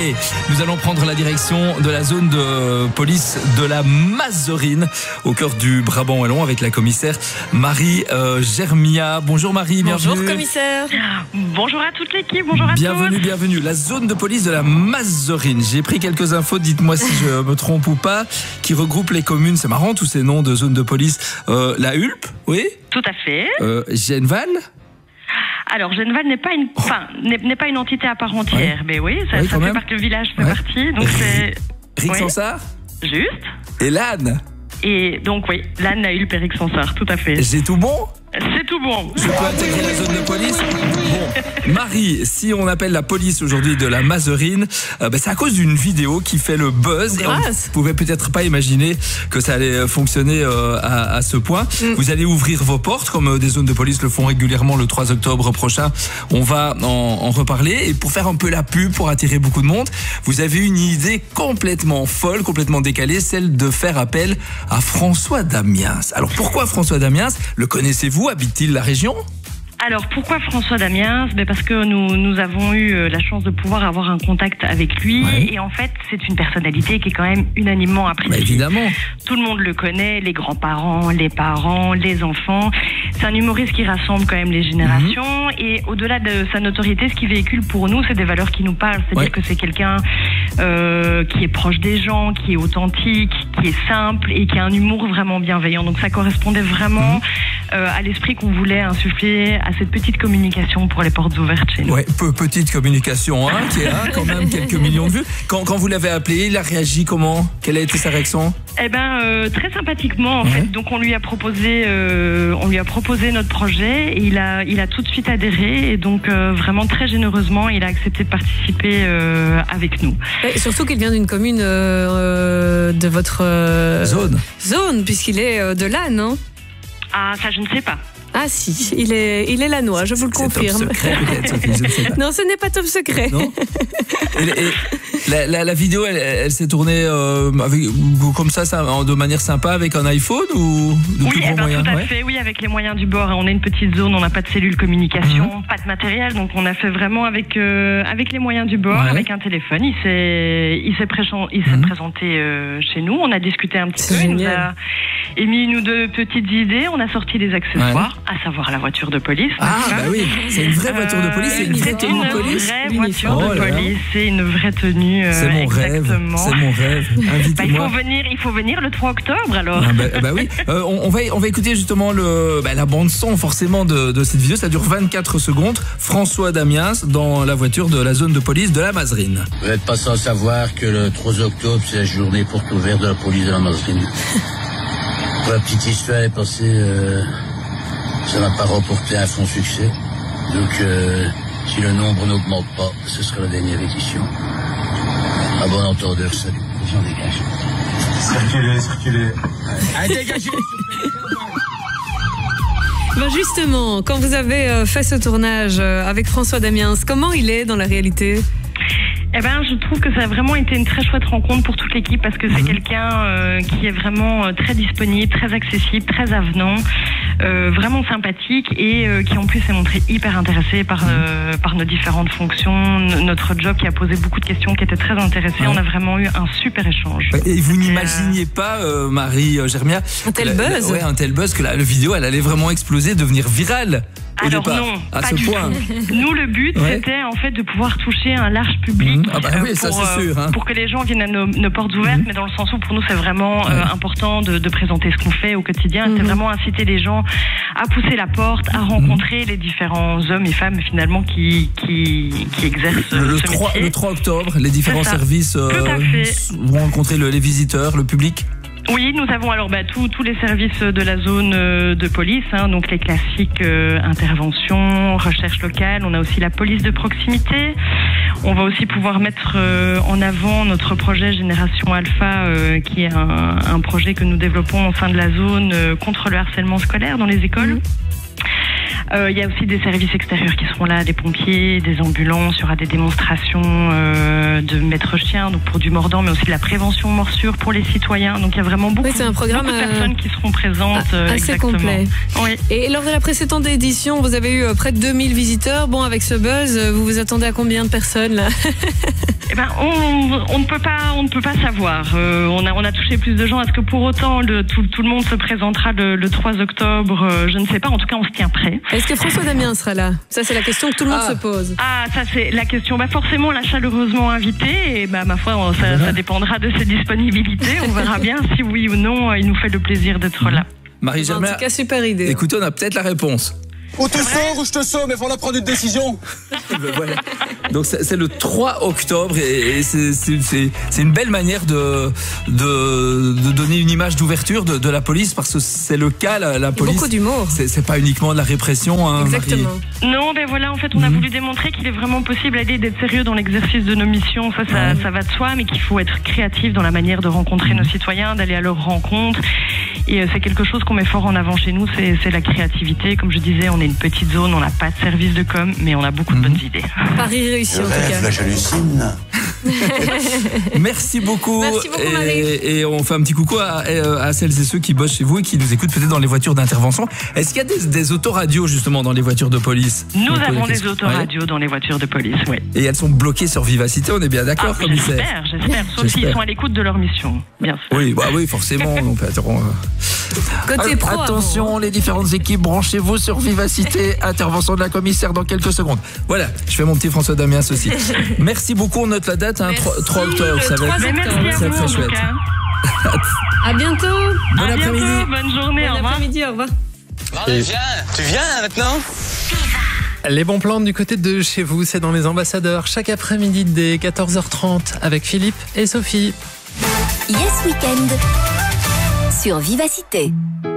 Allez, nous allons prendre la direction de la zone de police de la Mazerine, au cœur du Brabant wallon, avec la commissaire Marie Germia. Bonjour Marie, bienvenue. Bonjour commissaire. Bonjour à toute l'équipe, bonjour à tous. Bienvenue. La zone de police de la Mazerine. J'ai pris quelques infos, dites-moi si je me trompe ou pas, qui regroupe les communes. C'est marrant tous ces noms de zones de police. La Hulpe, oui. Tout à fait. Genval. Alors, Genval n'est pas une entité à part entière, mais oui, ça fait partie, le village fait partie. Donc c'est Rixensart. Juste. Et l'âne. Et donc oui, l'âne, la Hulpe et Rixensart, tout à fait. C'est tout bon? C'est tout bon. Je peux intégrer la zone de police? Bon, Marie, si on appelle la police aujourd'hui de la Mazerine, c'est à cause d'une vidéo qui fait le buzz. Et on ne pouvait peut-être pas imaginer que ça allait fonctionner à ce point. Vous allez ouvrir vos portes, comme des zones de police le font régulièrement le 3 octobre prochain. On va en reparler. Et pour faire un peu la pub, pour attirer beaucoup de monde, vous avez une idée complètement folle, complètement décalée, celle de faire appel à François Damiens. Alors pourquoi François Damiens? Le connaissez-vous? Habite-t-il la région? Alors pourquoi François Damiens? Parce que nous avons eu la chance de pouvoir avoir un contact avec lui, et en fait c'est une personnalité qui est quand même unanimement appréciée. Évidemment. Tout le monde le connaît, les grands-parents, les parents, les enfants. C'est un humoriste qui rassemble quand même les générations, et au-delà de sa notoriété, ce qu'il véhicule pour nous, c'est des valeurs qui nous parlent. C'est-à-dire que c'est quelqu'un qui est proche des gens, qui est authentique, qui est simple et qui a un humour vraiment bienveillant. Donc ça correspondait vraiment à l'esprit qu'on voulait insuffler à cette petite communication pour les portes ouvertes chez nous. Ouais, petite communication, qui a quand même quelques millions de vues. Quand vous l'avez appelé, il a réagi comment? Quelle a été sa réaction? Très sympathiquement en fait. Donc on lui a proposé notre projet, et il a tout de suite adhéré, et donc vraiment très généreusement il a accepté de participer avec nous. Et surtout qu'il vient d'une commune de votre zone, puisqu'il est de l'âne, non? Ah, ça je ne sais pas. Ah si, il est lannois, je vous le confirme. C'est top secret peut-être, Sophie, je ne sais pas. Non, ce n'est pas top secret. Non. La vidéo, elle s'est tournée comme ça, de manière sympa, avec un iPhone ou de plus gros moyens? Tout à fait, oui, avec les moyens du bord. On est une petite zone, on n'a pas de cellule communication, pas de matériel, donc on a fait vraiment avec les moyens du bord, avec un téléphone. Il s'est présenté chez nous, on a discuté un petit peu, il nous a émis une ou deux petites idées, on a sorti des accessoires, à savoir la voiture de police. Ah bah oui, c'est une vraie voiture de police, c'est une vraie tenue de police. C'est une vraie voiture de police, c'est une vraie tenue. C'est mon rêve. Invitez-moi. Il faut venir le 3 octobre alors. Oui. On va écouter justement la bande son forcément de cette vidéo. Ça dure 24 secondes. François Damiens dans la voiture de la zone de police de la Mazerine. Vous n'êtes pas sans savoir que le 3 octobre c'est la journée porte ouverte de la police de la Mazerine. Pour la petite histoire est passée, ça n'a pas remporté un franc succès. Donc si le nombre n'augmente pas, ce sera la dernière édition. À bon entendeur, salut. J'en dégage. Circulez. Allez, dégagez. Justement, quand vous avez fait ce tournage avec François Damiens, comment il est dans la réalité? Je trouve que ça a vraiment été une très chouette rencontre pour toute l'équipe, parce que c'est quelqu'un qui est vraiment très disponible, très accessible, très avenant, vraiment sympathique, et qui en plus s'est montré hyper intéressé par nos différentes fonctions, notre job, qui a posé beaucoup de questions, qui était très intéressé. On a vraiment eu un super échange. Et vous n'imaginiez pas, Marie Germia, un tel buzz? Un tel buzz, que la vidéo elle allait vraiment exploser, devenir virale? Alors non, à pas ce du point. tout. Nous, le but, c'était en fait de pouvoir toucher un large public, ça c'est sûr, pour que les gens viennent à nos portes ouvertes, mais dans le sens où pour nous c'est vraiment important de présenter ce qu'on fait au quotidien. C'est vraiment inciter les gens à pousser la porte, à rencontrer les différents hommes et femmes finalement qui exercent ce métier. Le 3 octobre, les différents services vont rencontrer les visiteurs, le public. Oui, nous avons alors tous les services de la zone de police, donc les classiques interventions, recherche locale. On a aussi la police de proximité. On va aussi pouvoir mettre en avant notre projet Génération Alpha, qui est un projet que nous développons au sein de la zone contre le harcèlement scolaire dans les écoles. Il y a aussi des services extérieurs qui seront là, des pompiers, des ambulances, il y aura des démonstrations de maître chien, donc pour du mordant, mais aussi de la prévention morsure pour les citoyens. Donc il y a vraiment beaucoup, c'est un programme, beaucoup de personnes qui seront présentes. Assez exactement. complet. Oui. Et lors de la précédente édition, vous avez eu près de 2000 visiteurs. Bon, avec ce buzz, vous vous attendez à combien de personnes là? Eh ben, on ne peut pas savoir. On a touché plus de gens. Est-ce que pour autant tout le monde se présentera le 3 octobre? Je ne sais pas. En tout cas, on se tient prêt. Est-ce que François Damien sera là? Ça, c'est la question que tout le monde se pose. Ah, ça c'est la question. Forcément, la chaleureusement invité. Et ma foi, ça dépendra de ses disponibilités. On verra bien si oui ou non il nous fait le plaisir d'être là. Marie-Germaine, en tout cas, super idée. Écoutez, on a peut-être la réponse. Ou tu sors ou je te sors, mais il faut prendre une décision. Voilà. Donc c'est le 3 octobre et c'est une belle manière de donner une image d'ouverture de la police, parce que c'est le cas, la police. Beaucoup d'humour. C'est pas uniquement de la répression. Hein, exactement. Marie. Non, voilà, en fait, on a voulu démontrer qu'il est vraiment possible d'être sérieux dans l'exercice de nos missions. Ça va de soi, mais qu'il faut être créatif dans la manière de rencontrer nos citoyens, d'aller à leur rencontre. Et c'est quelque chose qu'on met fort en avant chez nous, c'est la créativité. Comme je disais, on est une petite zone, on n'a pas de service de com, mais on a beaucoup de bonnes idées. Paris réussi en tout cas. Là, j'hallucine. Merci beaucoup. Merci beaucoup, Marie. Et on fait un petit coucou à celles et ceux qui bossent chez vous et qui nous écoutent peut-être dans les voitures d'intervention. Est-ce qu'il y a des autoradios justement dans les voitures de police? Nous avons des autoradios dans les voitures de police, oui. Et elles sont bloquées sur Vivacité, on est bien d'accord, commissaire? J'espère. Sauf s'ils sont à l'écoute de leur mission, bien sûr. Oui, forcément. Donc, Côté pro. Attention, les différentes équipes, branchez-vous sur Vivacité. Intervention de la commissaire dans quelques secondes. Voilà, je fais mon petit François Damien aussi. Merci beaucoup, on note la date, 3 octobre. Ça va être très chouette. À bientôt. Bon après-midi. Bonne journée. Bon après-midi, au revoir. Allez, viens. Tu viens maintenant? Les bons plans du côté de chez vous, c'est dans les ambassadeurs, chaque après-midi dès 14h30 avec Philippe et Sophie. Yes Weekend sur Vivacité.